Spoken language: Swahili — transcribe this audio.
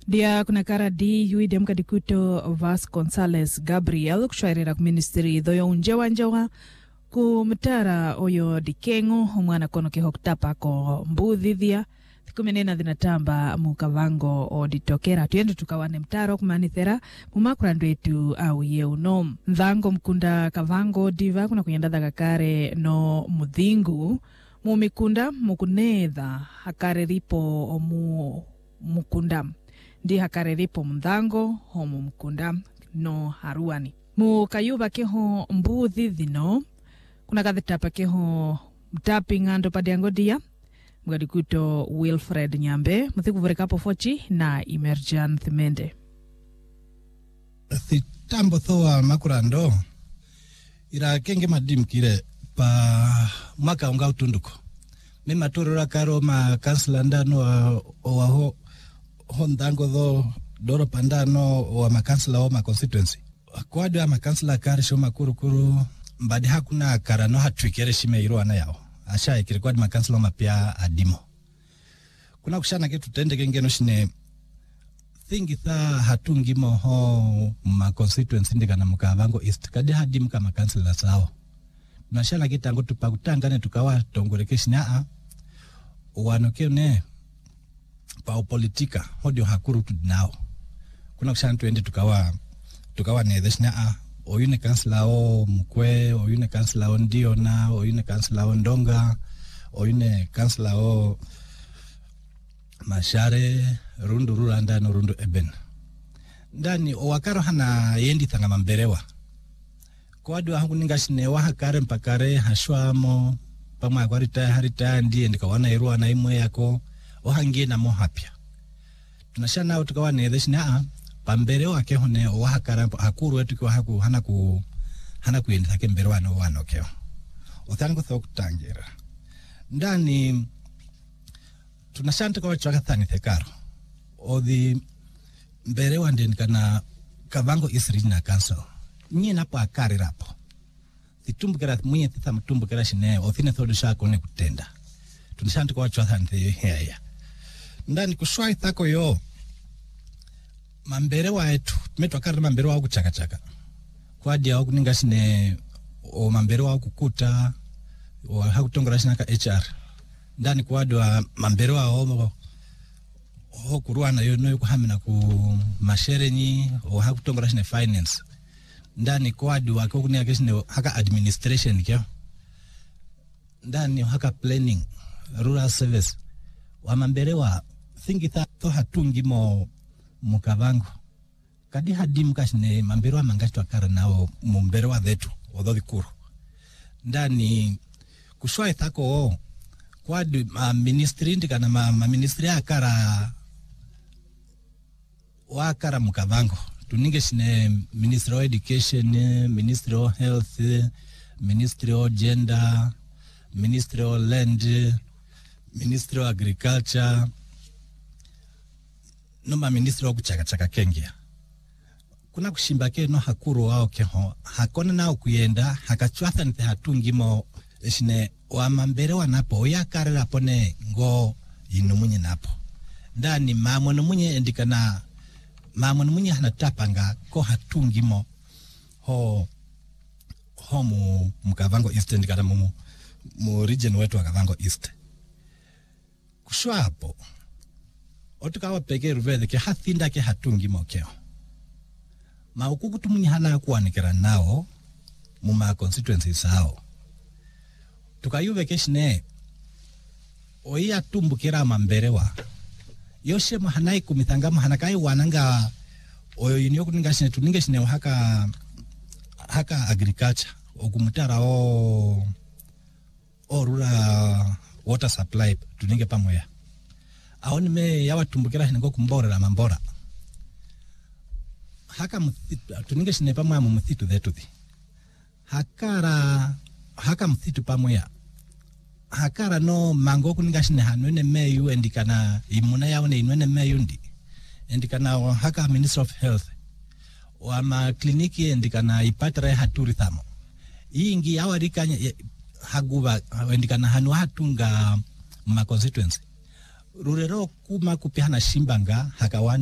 Dia kuna kara di yuidem kadikuto Vasconcelos Gabriel kushairira ku ministry doyo unjewa ku mtara oyo dikengo omwana kono ke hoktapa ko mbudhithia kumenena dhinatamba mukavango o ditokera tuende tukawane mtaro kumanithera mumakurandu etu au yeuno mdhango mkunda kavango diva kuna kunyandadha kakare no mudhingu mumikunda mukunedha hakare ripo omu mukunda ndi hakare ripo mdhango homu mkunda no haruani mukayuba keho mbuthi dhino kuna kathitapa keho mtapi ngando padiango dia mgadikuto Wilfred Nyambe muthikuvurikapo fochi na Emerjan Thimende thitambo thoa makurando ira kenge madimkire pa mwaka unga utunduko mema torora karo ma kansla ndano o hondango do doro pandano o ma kansla o ma constituency kwado ama kansla karisho makurukuru mbadi hakuna karano hatwikere shime iro ana yao asha ikirikwa di makansilo mapia adimo kuna kushana kitu tende kengeno shine thingi tha hatungi moho ma constituency ndika na Mukavango East kadi hadimu kama kansila sao tunashana kitango tupakutangane tukawa tongoreke shina uwanokeo ne pa politika hodio hakuru tudinao kuna kushana tuende tukawa nethe shina oyune kansla o mkwe, oyune kansla o ndiona, oyune kansla o ndonga, oyune kansla o mashare, rundu ruranda no rundu eben. Ndani owakaro hana yendi thanga mamberewa. Kwa dua hangu ningashine wahakare mpakare hashwamo, pama kwa harita ndiye ndika wana irua na imwe yako, wahangie na mohapia. Tunashana nao tukawa nedeshina pambere wake hone wahakara hakuru wetu kwa haku hana kuenda take mbere wana wana okeo othango thokutangira ndani tunashanta kwa chaka thani thekaro odi mbere wande kana Kavango East Regional Council nyina pa akari rapo thitumbukira mwenye thitha mtumbukira shine othine thodo shako ne kutenda tunashanta kwa chaka thani heya ndani kushwai thako yo mambere waetu tumetwa kare mambere wa kuchaka kwa dia okuninga shine o mambere wa kukuta o hakutongora shina ka HR ndani kwa dwa mambere wa o kuruana yo no kuhamina ku masherenyi o hakutongora shina finance ndani kwa dwa okuninga kishine haka administration kyo ndani haka planning rural service wa mambere wa thingi tho hatungi mo Mukavango kadi hadimu kashine mambero amangashwa kara nao mumbero wa dhetu odhovi kuru ndani kushwa ithako kwa ministry ndika na ministry akara wakara Mukavango tuninge shine ministry of education, ministry of health, ministry of gender, ministry of land, ministry of agriculture noma ministro kuchaka kengia kuna kushimba ke no hakuru wao keho hakona nao kuyenda hakachwatha nte hatungimo shine wa mambere wanapo yakarela pone ngo inumunye napo ndani mamono munye endikana mamono munye hanatapanga ko hatungimo ho mu Mukavango East ndikana mu region wetu wa Kavango East kushwa hapo otukawa peke ruvele ke hathinda ke hatungi mokeo maukuku tumunyi hana kuwanikera nao muma constituency sao tukayuve keshine oia tumbukira mamberewa yoshe mahanai kumithangama hanakai wananga oyo yinyo kuningashine tuningashine haka agriculture okumutara o rural water supply tuninge pamoya aoni me yawa tumbukira hingo kumbora la mambora haka tuninge shine pamoya mu muthitu dhetu thi haka muthitu pamoya hakara no mango kuninga shine hanwene meyu endikana imuna yaone inwene meyu ndi endikana haka Minister of Health wa ma kliniki endikana ipatra haturi thamo ingi yawa rikanya haguba endikana hanu hatunga ma constituency rurero kuma kupihana shimbanga hakawani